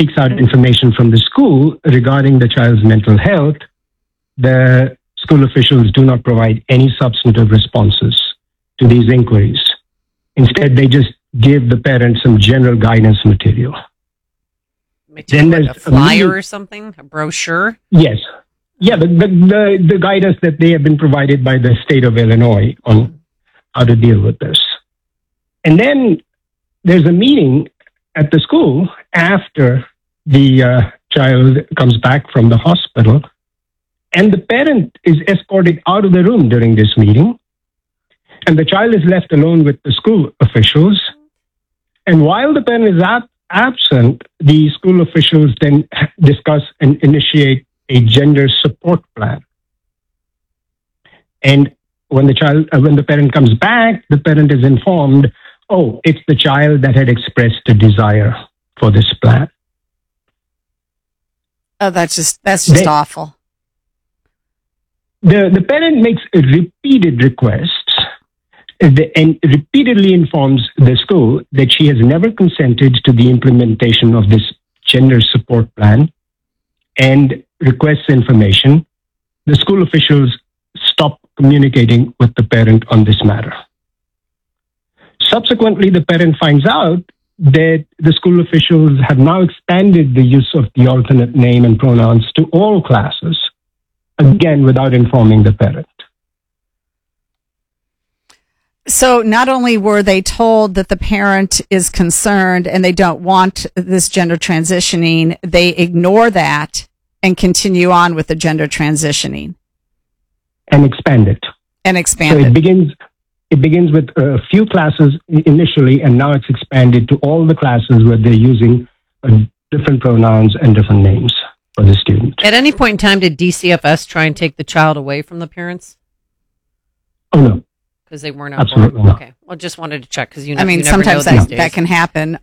seeks out information from the school regarding the child's mental health, the school officials do not provide any substantive responses to these inquiries. Instead, they just give the parents some general guidance material. Then there's a flyer or something, a brochure? Yes. Yeah, the guidance that they have been provided by the state of Illinois on how to deal with this. And then there's a meeting at the school after the child comes back from the hospital, and the parent is escorted out of the room during this meeting, and the child is left alone with the school officials. And while the parent is absent, the school officials then discuss and initiate a gender support plan. And when the parent comes back, the parent is informed, oh, it's the child that had expressed a desire for this plan. Oh, that's just awful. The parent makes repeated requests and repeatedly informs the school that she has never consented to the implementation of this gender support plan and requests information. The school officials stop communicating with the parent on this matter. Subsequently, the parent finds out that the school officials have now expanded the use of the alternate name and pronouns to all classes, again, without informing the parent. So not only were they told that the parent is concerned and they don't want this gender transitioning, they ignore that and continue on with the gender transitioning. And expand it. So it begins with a few classes initially, and now it's expanded to all the classes where they're using different pronouns and different names for the student. At any point in time, did DCFS try and take the child away from the parents? Oh, no. Because they weren't on Absolutely board? not. Okay. Well, just wanted to check because sometimes that can happen.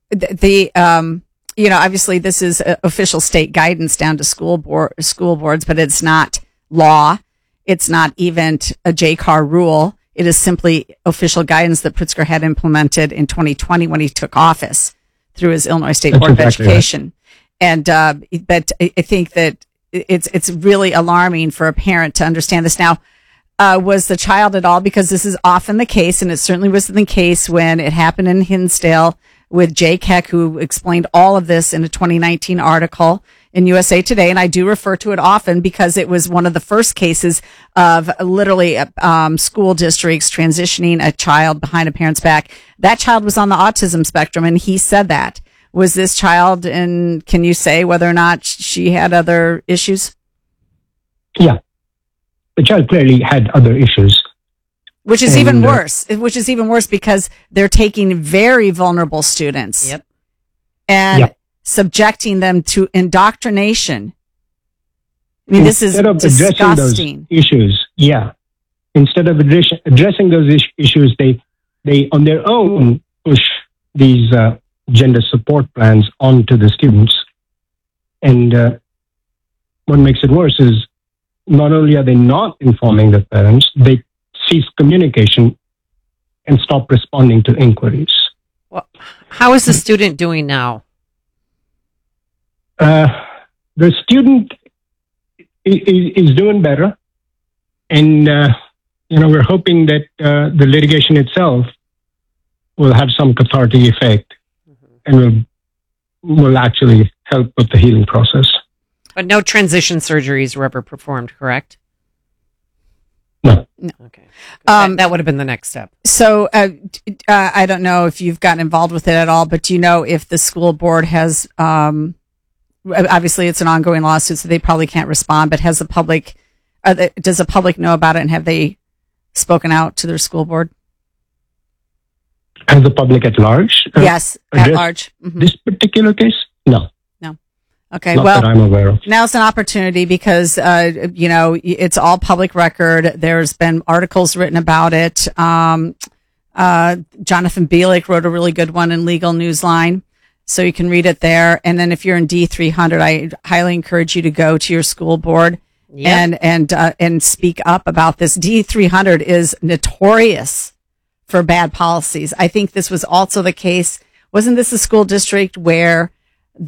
Obviously this is official state guidance down to school boards, but it's not law. It's not even a JCAR rule. It is simply official guidance that Pritzker had implemented in 2020 when he took office through his Illinois State Board of Education. Right. And but I think that it's really alarming for a parent to understand this. Now, was the child at all, because this is often the case, and it certainly was the case when it happened in Hinsdale with Jay Keck, who explained all of this in a 2019 article in USA Today. And I do refer to it often because it was one of the first cases of literally school districts transitioning a child behind a parent's back. That child was on the autism spectrum, and he said that. Was this child, and can you say whether or not she had other issues? Yeah. The child clearly had other issues. Which is even worse. Which is even worse because they're taking very vulnerable students. Yep. And subjecting them to indoctrination. I mean, this is disgusting. Those issues, instead of addressing those issues, they on their own push these gender support plans onto the students. And what makes it worse is not only are they not informing the parents, they cease communication and stop responding to inquiries. Well, how is the student doing now? The student is doing better, and we're hoping that the litigation itself will have some cathartic effect, and will actually help with the healing process. But no transition surgeries were ever performed, correct? No. Okay. That would have been the next step. So I don't know if you've gotten involved with it at all, but do you know if the school board has, obviously it's an ongoing lawsuit, so they probably can't respond, but does the public know about it, and have they spoken out to their school board? Has the public at large? Yes, at large. Mm-hmm. This particular case? No. Okay, Not that I'm aware of. Now it's an opportunity because, it's all public record. There's been articles written about it. Jonathan Bielik wrote a really good one in Legal Newsline, so you can read it there. And then if you're in D300, I highly encourage you to go to your school board and speak up about this. D300 is notorious for bad policies. I think this was also the case. Wasn't this a school district where